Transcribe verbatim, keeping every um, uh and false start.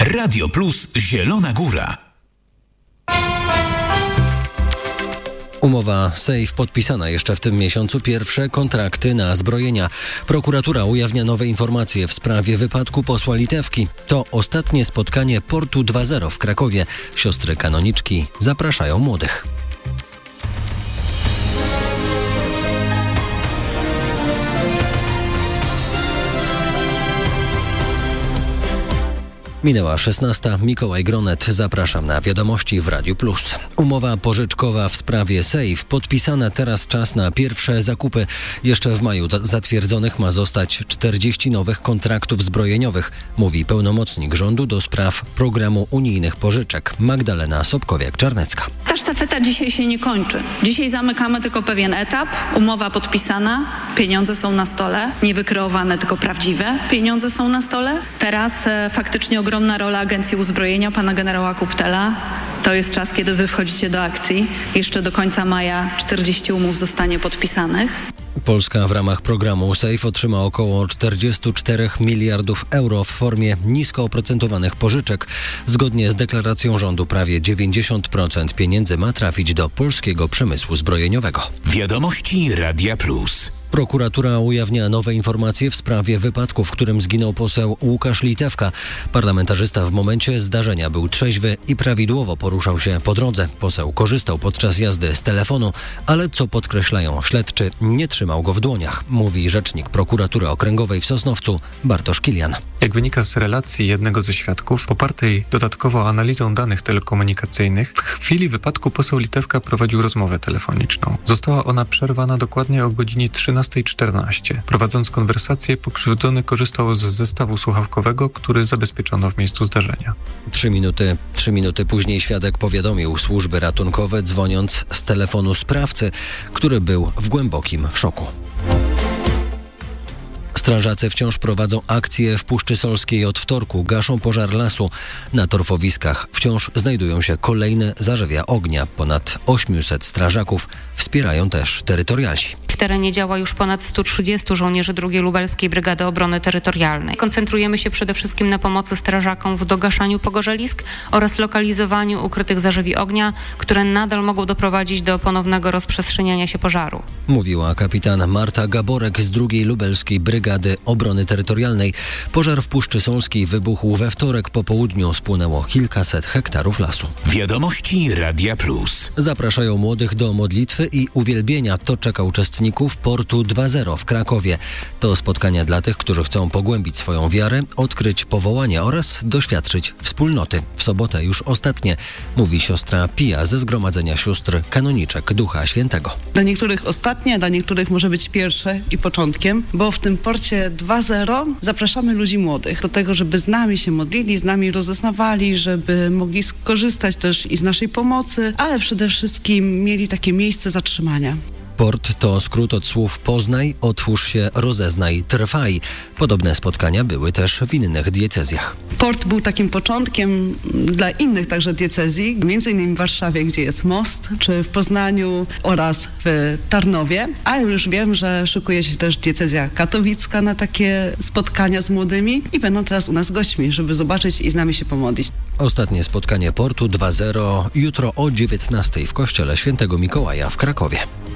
Radio Plus Zielona Góra. Umowa Sejf podpisana jeszcze w tym miesiącu. Pierwsze kontrakty na zbrojenia. Prokuratura ujawnia nowe informacje w sprawie wypadku posła Litewki. To ostatnie spotkanie Portu dwa zero w Krakowie. Siostry kanoniczki zapraszają młodych. Minęła szesnasta. Mikołaj Gronet. Zapraszam na wiadomości w Radiu Plus. Umowa pożyczkowa w sprawie Sejf podpisana. Teraz czas na pierwsze zakupy. Jeszcze w maju zatwierdzonych ma zostać czterdzieści nowych kontraktów zbrojeniowych, mówi pełnomocnik rządu do spraw programu unijnych pożyczek Magdalena Sobkowiak-Czarnecka. Ta sztafeta dzisiaj się nie kończy. Dzisiaj zamykamy tylko pewien etap. Umowa podpisana, pieniądze są na stole, nie wykreowane, tylko prawdziwe. Pieniądze są na stole. Teraz e, faktycznie ogromna rola Agencji Uzbrojenia, pana generała Kuptela. To jest czas, kiedy wy wchodzicie do akcji. Jeszcze do końca maja czterdzieści umów zostanie podpisanych. Polska w ramach programu Sejf otrzyma około czterdzieści cztery miliardów euro w formie nisko oprocentowanych pożyczek. Zgodnie z deklaracją rządu prawie dziewięćdziesiąt procent pieniędzy ma trafić do polskiego przemysłu zbrojeniowego. Wiadomości Radia Plus. Prokuratura ujawnia nowe informacje w sprawie wypadku, w którym zginął poseł Łukasz Litewka. Parlamentarzysta w momencie zdarzenia był trzeźwy i prawidłowo poruszał się po drodze. Poseł korzystał podczas jazdy z telefonu, ale co podkreślają śledczy, nie trzymał go w dłoniach, mówi rzecznik prokuratury okręgowej w Sosnowcu Bartosz Kilian. Jak wynika z relacji jednego ze świadków, popartej dodatkowo analizą danych telekomunikacyjnych, w chwili wypadku poseł Litewka prowadził rozmowę telefoniczną. Została ona przerwana dokładnie o godzinie trzynastej czternaście. Prowadząc konwersację, pokrzywdzony korzystał z zestawu słuchawkowego, który zabezpieczono w miejscu zdarzenia. Trzy minuty, trzy minuty później świadek powiadomił służby ratunkowe, dzwoniąc z telefonu sprawcy, który był w głębokim szoku. Strażacy wciąż prowadzą akcję w Puszczy Solskiej od wtorku. Gaszą pożar lasu. Na torfowiskach wciąż znajdują się kolejne zarzewia ognia. Ponad osiemset strażaków wspierają też terytorialsi. W terenie działa już ponad sto trzydzieści żołnierzy drugiej Lubelskiej Brygady Obrony Terytorialnej. Koncentrujemy się przede wszystkim na pomocy strażakom w dogaszaniu pogorzelisk oraz lokalizowaniu ukrytych zarzewi ognia, które nadal mogą doprowadzić do ponownego rozprzestrzeniania się pożaru. Mówiła kapitan Marta Gaborek z drugiej Lubelskiej Brygady Obrony Terytorialnej. Pożar w Puszczy Solskiej wybuchł we wtorek po południu. Spłonęło kilkaset hektarów lasu. Wiadomości Radia Plus. Zapraszają młodych do modlitwy i uwielbienia. To czeka uczestników Portu dwa zero w Krakowie. To spotkania dla tych, którzy chcą pogłębić swoją wiarę, odkryć powołanie oraz doświadczyć wspólnoty. W sobotę już ostatnie, mówi siostra Pia ze Zgromadzenia Sióstr Kanoniczek Ducha Świętego. Dla niektórych ostatnie, dla niektórych może być pierwsze i początkiem, bo w tym Porcie dwa zero zapraszamy ludzi młodych do tego, żeby z nami się modlili, z nami rozeznawali, żeby mogli skorzystać też i z naszej pomocy, ale przede wszystkim mieli takie miejsce zatrzymania. Port to skrót od słów poznaj, otwórz się, rozeznaj, trwaj. Podobne spotkania były też w innych diecezjach. Port był takim początkiem dla innych także diecezji, między innymi w Warszawie, gdzie jest most, czy w Poznaniu oraz w Tarnowie, ale już wiem, że szykuje się też diecezja katowicka na takie spotkania z młodymi i będą teraz u nas gośćmi, żeby zobaczyć i z nami się pomodlić. Ostatnie spotkanie Portu dwa zero jutro o dziewiętnastej w kościele Świętego Mikołaja w Krakowie.